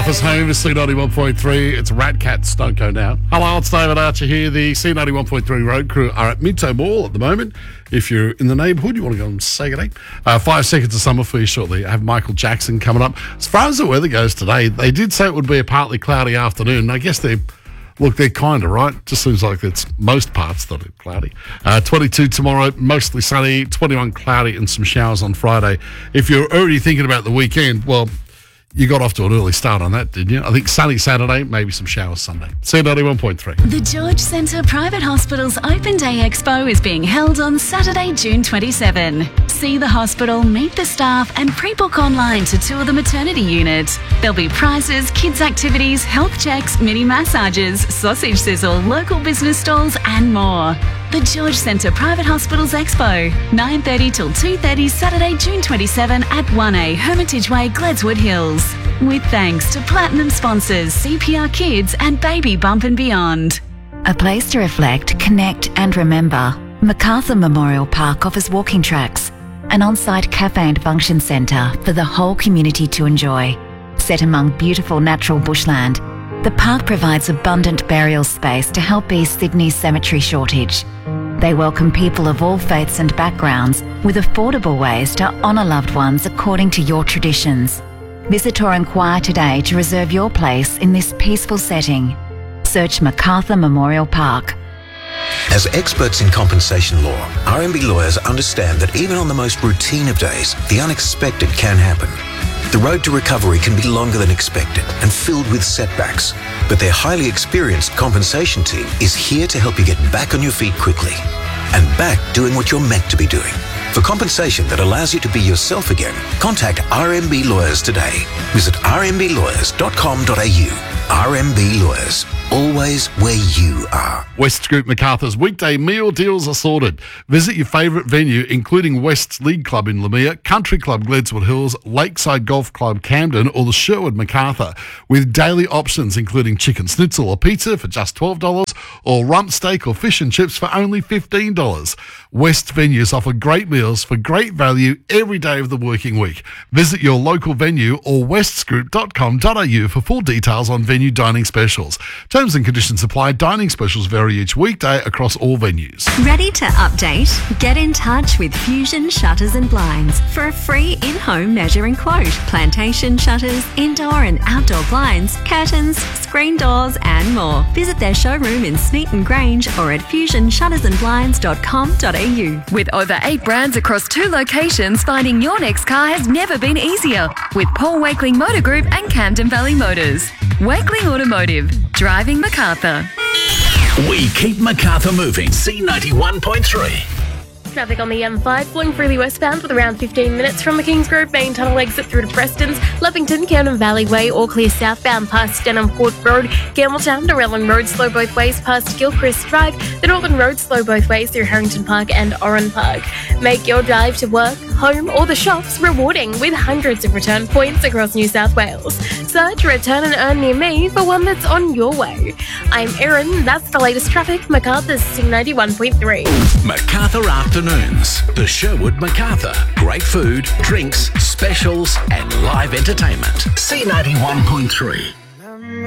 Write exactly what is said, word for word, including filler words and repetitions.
Breakfast Home is C ninety-one point three. It's Rat Cats, Don't Go Down. Hello, it's David Archer here. The C ninety-one point three road crew are at Minto Mall at the moment. If you're in the neighbourhood, you want to go and say good day. Uh, five seconds of summer for you shortly. I have Michael Jackson coming up. As far as the weather goes today, they did say it would be a partly cloudy afternoon. I guess they're, look, they're kind of right. Just seems like it's most parts that are cloudy. Uh, twenty-two tomorrow, mostly sunny. twenty-one cloudy and some showers on Friday. If you're already thinking about the weekend, well, you got off to an early start on that, didn't you? I think sunny Saturday, maybe some showers Sunday. C ninety-one point three. The George Centre Private Hospital's Open Day Expo is being held on Saturday, June twenty-seventh. See the hospital, meet the staff and pre-book online to tour the maternity unit. There'll be prizes, kids activities, health checks, mini massages, sausage sizzle, local business stalls and more. The George Centre Private Hospitals Expo, nine thirty till two thirty Saturday, June twenty-seventh at one A Hermitage Way, Gledswood Hills. With thanks to platinum sponsors C P R Kids and Baby Bump and Beyond. A place to reflect, connect and remember. MacArthur Memorial Park offers walking tracks, an on-site cafe and function centre for the whole community to enjoy. Set among beautiful natural bushland, the park provides abundant burial space to help ease Sydney's cemetery shortage. They welcome people of all faiths and backgrounds with affordable ways to honour loved ones according to your traditions. Visit or inquire today to reserve your place in this peaceful setting. Search MacArthur Memorial Park. As experts in compensation law, R M B lawyers understand that even on the most routine of days, the unexpected can happen. The road to recovery can be longer than expected and filled with setbacks, but their highly experienced compensation team is here to help you get back on your feet quickly and back doing what you're meant to be doing. For compensation that allows you to be yourself again, contact R M B Lawyers today. Visit r m b lawyers dot com dot a u. R M B Lawyers, always where you are. West Group Macarthur's weekday meal deals are sorted. Visit your favourite venue, including West's League Club in Lamia, Country Club Gledswood Hills, Lakeside Golf Club Camden, or the Sherwood Macarthur, with daily options including chicken schnitzel or pizza for just twelve dollars, or rump steak or fish and chips for only fifteen dollars. West venues offer great meals for great value every day of the working week. Visit your local venue or wests group dot com dot a u for full details on venue dining specials. Terms and conditions apply. Dining specials vary each weekday across all venues. Ready to update? Get in touch with Fusion Shutters and Blinds for a free in-home measuring quote. Plantation shutters, indoor and outdoor blinds, curtains, screen doors and more. Visit their showroom in Smeaton Grange or at fusion shutters and blinds dot com dot a u. With over eight brands across two locations, finding your next car has never been easier. With Paul Wakeling Motor Group and Camden Valley Motors. Wakeling Automotive, driving MacArthur. We keep MacArthur moving. C ninety-one point three. Traffic on the M five flowing freely westbound with around fifteen minutes from the Kingsgrove main tunnel exit through to Preston's, Lovington, Camden Valley Way, all clear southbound past Denham Court Road, Campbelltown, Norellan Road, slow both ways past Gilchrist Drive, the Northern Road, slow both ways through Harrington Park and Oran Park. Make your drive to work, home or the shops rewarding with hundreds of return points across New South Wales. Search Return and Earn near me for one that's on your way. I'm Erin, that's the latest traffic, MacArthur's C ninety-one point three. MacArthur Afternoons. The Sherwood MacArthur. Great food, drinks, specials and live entertainment. C ninety-one point three.